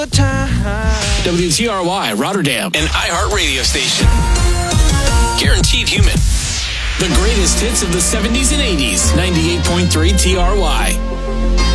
WTRY Rotterdam, an iHeart radio station. Guaranteed human. The greatest hits of the 70s and 80s. 98.3 TRY.